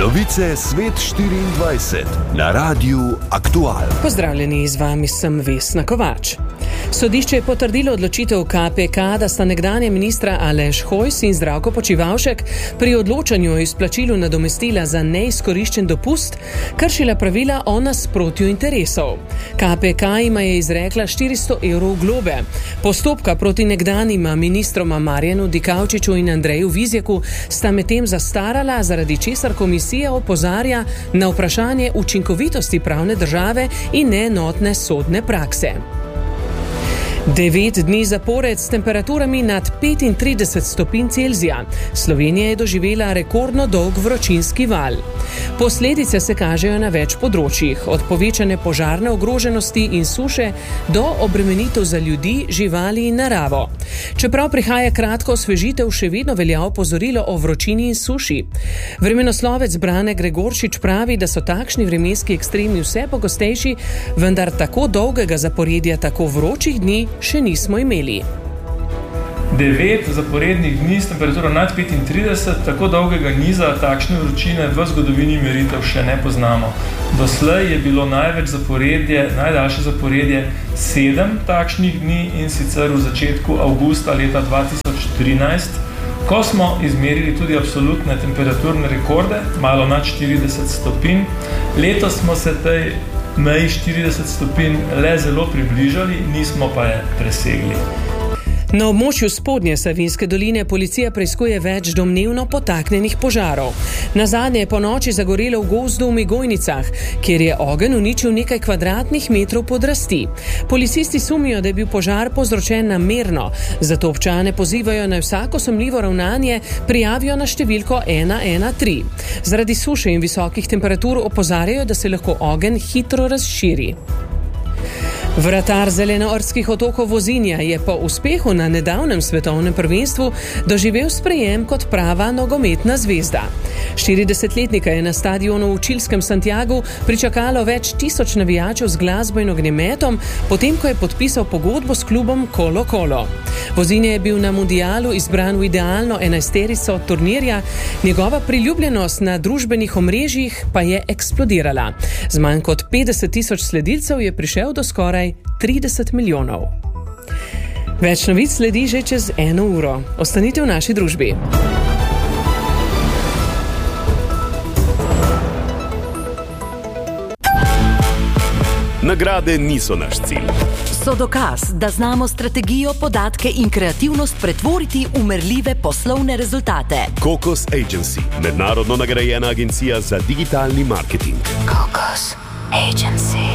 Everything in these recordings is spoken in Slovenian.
Novice Svet 24 na Radiu Aktual. Pozdravljeni, z vami sem Vesna Kovač. Sodišče je potrdilo odločitev KPK, da sta nekdanja ministra Aleš Hojs in Zdravko Počivalšek pri odločanju o izplačilu nadomestila za neizkoriščen dopust kršila pravila o nasprotju interesov. KPK ima je izrekla 400 evrov globe. Postopka proti nekdanjima ministroma Marjanu Dikaučiču in Andreju Vizjaku sta medtem zastarala, zaradi česar komisija opozarja na vprašanje učinkovitosti pravne države in neenotne sodne prakse. 9 dni zapored s temperaturami nad 35 stopinj Celzija. Slovenija je doživela rekordno dolg vročinski val. Posledice se kažejo na več področjih, od povečane požarne ogroženosti in suše do obremenitev za ljudi, živali in naravo. Čeprav prihaja kratko osvežitev, še vedno velja opozorilo o vročini in suši. Vremenoslovec Brane Gregorčič pravi, da so takšni vremenski ekstremi vse pogostejši, vendar tako dolgega zaporedja tako vročih dni še nismo imeli. 9 zaporednih dni s temperaturo nad 35, tako dolgega niza takšne vročine v zgodovini meritev še ne poznamo. Doslej je bilo najdaljše zaporedje 7 takšnih dni, in sicer v začetku avgusta leta 2013, ko smo izmerili tudi absolutne temperaturne rekorde, malo nad 40 stopinj. Letos smo se tej meji 40 stopinj le zelo približali, nismo pa je presegli. Na območju spodnje Savinjske doline policija preiskuje več domnevno potaknjenih požarov. Nazadnje je ponoči zagorelo v gozdu v Migojnicah, kjer je ogenj uničil nekaj kvadratnih metrov podrasti. Policisti sumijo, da je bil požar povzročen namerno, zato občane pozivajo, naj vsako sumljivo ravnanje prijavijo na številko 113. Zaradi suše in visokih temperatur opozarjajo, da se lahko ogenj hitro razširi. Vratar Zelenoortskih otokov Vozinja je po uspehu na nedavnem svetovnem prvenstvu doživel sprejem kot prava nogometna zvezda. 40-letnika je na stadionu v čilskem Santiagu pričakalo več tisoč navijačev z glasbo in ognjemetom, potem ko je podpisal pogodbo s klubom Colo Colo. Vozinja je bil na mundialu izbran v idealno enajsterico turnirja, njegova priljubljenost na družbenih omrežjih pa je eksplodirala. Z manj kot 50 tisoč sledilcev je prišel do skoraj 30 milijonov. Več novic sledi že čez 1 uro. Ostanite v naši družbi. Nagrade niso naš cilj. So dokaz, da znamo strategijo, podatke in kreativnost pretvoriti v merljive poslovne rezultate. Kokos Agency, mednarodno nagrajena agencija za digitalni marketing. Kokos Agency.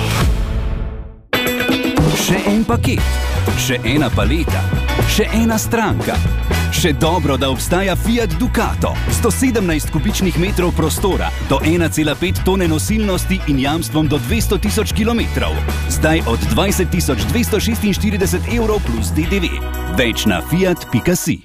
Še en paket, še ena paleta, še ena stranka. Še dobro, da obstaja Fiat Ducato. 117 kubičnih metrov prostora, do 1,5 tone nosilnosti in jamstvom do 200 tisoč kilometrov. Zdaj od 20 246 evrov plus DDV. Več na fiat.si.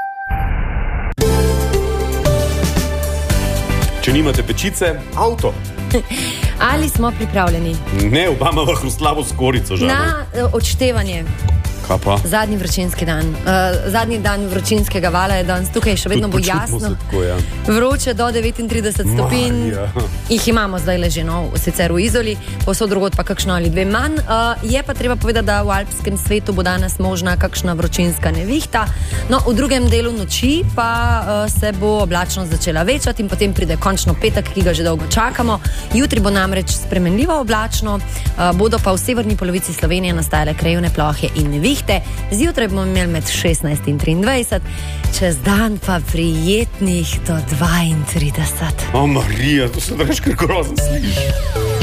Če nimate pečice, avto. Ali smo pripravljeni? Ne, Obamova hrustljavo skorico, žal. Na odštevanje. Kaj pa? Zadnji vročinski dan. Zadnji dan vročinskega vala je danes. Tukaj še vedno bo jasno. Tako, ja. Vroče do 39 stopinj. Jih imamo zdaj leženo, sicer v Izoli, povsod drugod pa kakšno ali dve manj. Je pa treba povedati, da v alpskem svetu bo danes možna kakšna vročinska nevihta. No, v drugem delu noči pa se bo oblačnost začela večati in potem pride končno petek, ki ga že dolgo čakamo. Jutri bo namreč spremenljivo oblačno, bodo pa v severni polovici Slovenije nastajale krajevne plohe in nevihte. Zjutraj bomo imeli med 16 in 23, čez dan pa prijetnih do 32. O, Marija, to se veš, kar grozno sliši.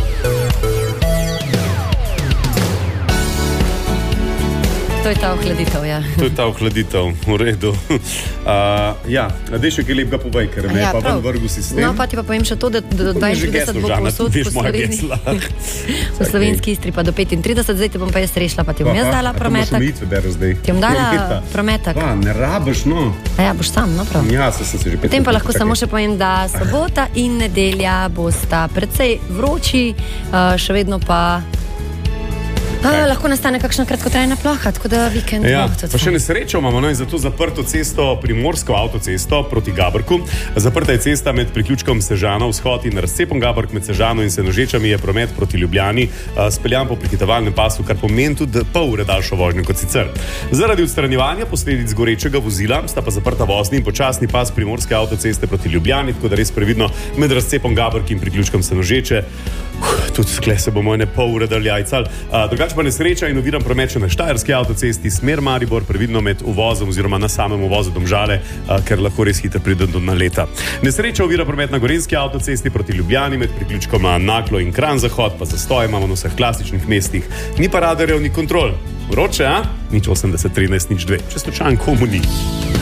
To je ta ohladitev, ja. To je ta ohladitev, v redu. Ja, dej še kaj lepega povej, ker me je pa ven vrgu sistem. No, pa ti pa povem še to, da do 32 bo povsod po Sloveniji. V slovenski Istri pa do 35, zdaj te bom pa jaz rešila, pa ti bom jaz dala prometek. Ti bom dala prometek. Pa, ne rabiš, no. A ja, boš sam, no prav. Ja, sem se že 5. Potem pa lahko samo še povem, da sobota in nedelja bosta precej vroči, še vedno pa Lahko nastane kakšna kratkotrajna ploha, tako da vikend. Pa še nesrečo imamo, in zato zaprto cesto, primorsko avtocesto proti Gabrku. Zaprta je cesta med priključkom Sežana vzhod in razcepom Gabrk med Sežano in Senožečami je promet proti Ljubljani speljan po prehitevalnem pasu, kar pomeni tudi pol ure daljšo vožnjo kot sicer. Zaradi odstranjevanja posledic gorečega vozila sta pa zaprta vozni in počasni pas primorske avtoceste proti Ljubljani, tako da res previdno med razcepom Gabrk in priključkom Senožeče. Tudi skle se bomo ene pol ure dalj jajcal. Drugače pa nesreča in oviran promet še na Štajerski avtocesti smer Maribor, previdno med uvozom oziroma na samem uvozu Domžale, ker lahko res hitro pride do naleta. Nesreča ovira promet na Gorenjski avtocesti proti Ljubljani med priključkoma Naklo in Kranj zahod, pa zastoj imamo na vseh klasičnih mestih. Ni pa radarjev, ni kontrol. Vroče, a? 080 13 02. Če slučajno komu ni.